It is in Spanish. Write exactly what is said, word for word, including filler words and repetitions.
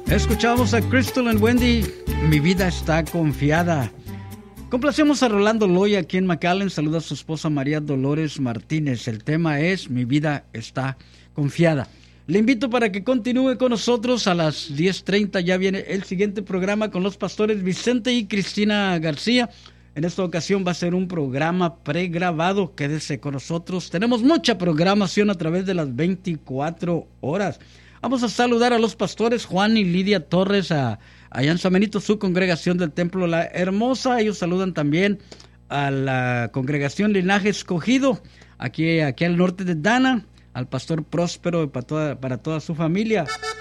Escuchamos a Crystal and Wendy, Mi vida está confiada. Complacemos a Rolando Loya aquí en McAllen. Saluda a su esposa María Dolores Martínez. El tema es Mi vida está confiada. Le invito para que continúe con nosotros a las diez treinta. Ya viene el siguiente programa con los pastores Vicente y Cristina García. En esta ocasión va a ser un programa pregrabado. Quédese con nosotros. Tenemos mucha programación a través de las veinticuatro horas. Vamos a saludar a los pastores Juan y Lidia Torres, a, allá en San Benito, su congregación del Templo La Hermosa. Ellos saludan también a la congregación Linaje Escogido, aquí, aquí al norte de Dana, al pastor Próspero para toda, para toda su familia.